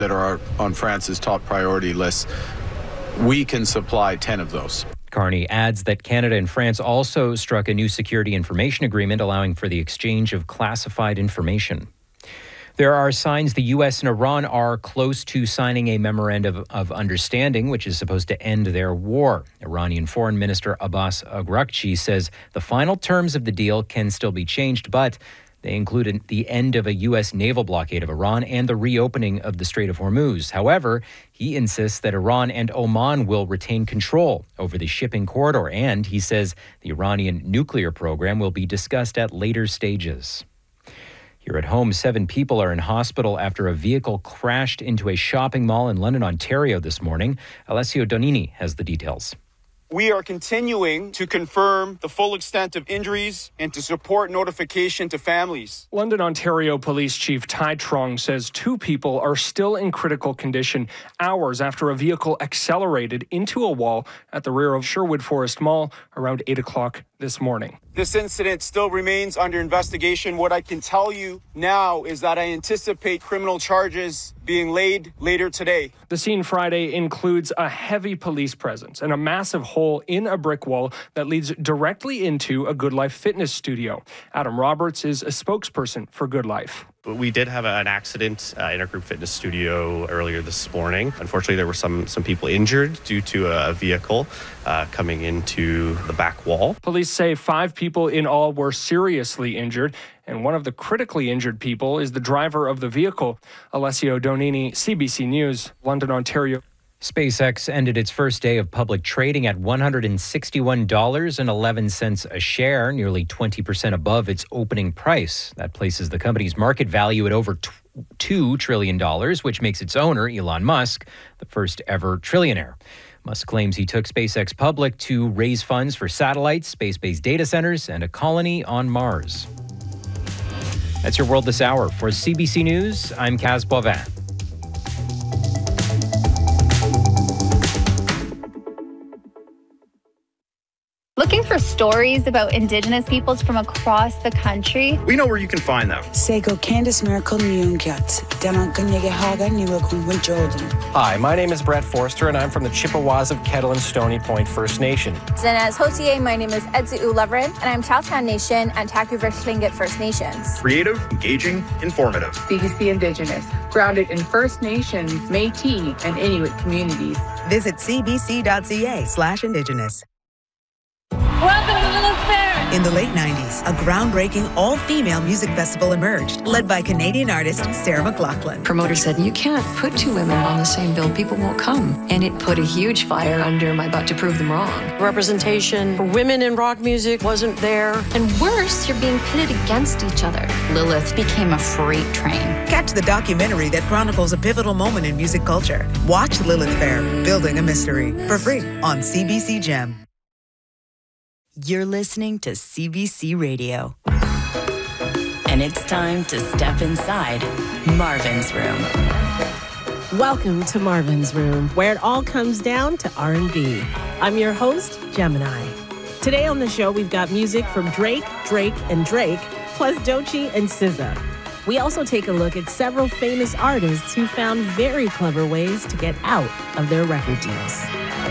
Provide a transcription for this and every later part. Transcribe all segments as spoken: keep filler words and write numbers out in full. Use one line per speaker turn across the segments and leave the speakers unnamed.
that are on France's top priority list. We can supply ten of those.
Carney adds that Canada and France also struck a new security information agreement allowing for the exchange of classified information. There are signs the U S and Iran are close to signing a memorandum of understanding, which is supposed to end their war. Iranian Foreign Minister Abbas Araghchi says the final terms of the deal can still be changed, but they included the end of a U S naval blockade of Iran and the reopening of the Strait of Hormuz. However, he insists that Iran and Oman will retain control over the shipping corridor, and he says the Iranian nuclear program will be discussed at later stages. Here at home, seven people are in hospital after a vehicle crashed into a shopping mall in London, Ontario this morning. Alessio Donini has the details.
We are continuing to confirm the full extent of injuries and to support notification to families.
London, Ontario Police Chief Tai Trong says two people are still in critical condition hours after a vehicle accelerated into a wall at the rear of Sherwood Forest Mall around eight o'clock this morning.
This incident still remains under investigation. What I can tell you now is that I anticipate criminal charges being laid later today.
The scene Friday includes a heavy police presence and a massive hole in a brick wall that leads directly into a Good Life fitness studio. Adam Roberts is a spokesperson for Good Life.
We did have an accident uh, in our group fitness studio earlier this morning. Unfortunately, there were some some people injured due to a vehicle uh, coming into the back wall.
Police say five people in all were seriously injured, and one of the critically injured people is the driver of the vehicle. Alessio Donini, C B C News, London, Ontario.
SpaceX ended its first day of public trading at one hundred sixty-one dollars and eleven cents a share, nearly twenty percent above its opening price. That places the company's market value at over two trillion dollars, which makes its owner, Elon Musk, the first ever trillionaire. Musk claims he took SpaceX public to raise funds for satellites, space-based data centers, and a colony on Mars. That's your World This Hour. For C B C News, I'm Kaz Boivin.
Looking for stories about Indigenous peoples from across the country?
We know where you can find them.
Hi, my name is Brett Forster, and I'm from the Chippewas of Kettle and Stony Point First Nation.
Zenaz Hotier, my name is Edzi Ulevren, and I'm Chowtown Nation and Taku-Versh Tlingit First Nations.
Creative, engaging, informative.
C B C Indigenous, grounded in First Nations, Métis, and Inuit communities.
Visit cbc.ca slash Indigenous.
Welcome to Lilith Fair.
In the late nineties, a groundbreaking all-female music festival emerged, led by Canadian artist Sarah McLachlan.
Promoter said, you can't put two women on the same bill. People won't come. And it put a huge fire under my butt to prove them wrong.
Representation for women in rock music wasn't there.
And worse, you're being pitted against each other.
Lilith became a freight train.
Catch the documentary that chronicles a pivotal moment in music culture. Watch Lilith Fair, Building a Mystery, for free on C B C Gem.
You're listening to C B C Radio. And it's time to step inside Marvin's Room.
Welcome to Marvin's Room, where it all comes down to R and B. I'm your host, Gemini. Today on the show, we've got music from Drake, Drake, and Drake, plus Doechii and S Z A. We also take a look at several famous artists who found very clever ways to get out of their record deals.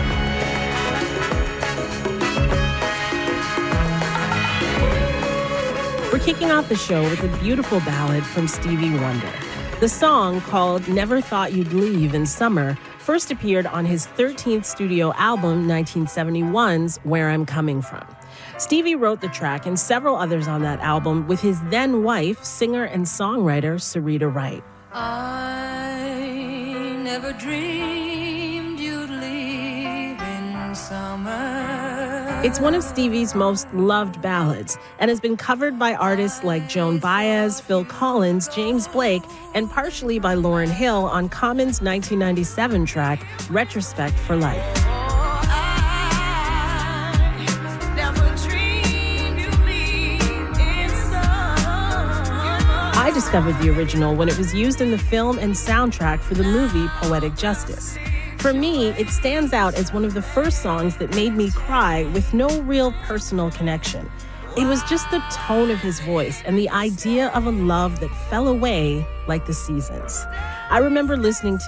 We're kicking off the show with a beautiful ballad from Stevie Wonder. The song, called Never Thought You'd Leave in Summer, first appeared on his thirteenth studio album, nineteen seventy-one's Where I'm Coming From. Stevie wrote the track and several others on that album with his then wife, singer and songwriter Syreeta Wright.
I never dreamed you'd leave in summer.
It's one of Stevie's most loved ballads and has been covered by artists like Joan Baez, Phil Collins, James Blake, and partially by Lauryn Hill on Common's nineteen ninety-seven track, Retrospect for Life. I discovered the original when it was used in the film and soundtrack for the movie Poetic Justice. For me, it stands out as one of the first songs that made me cry with no real personal connection. It was just the tone of his voice and the idea of a love that fell away like the seasons. I remember listening to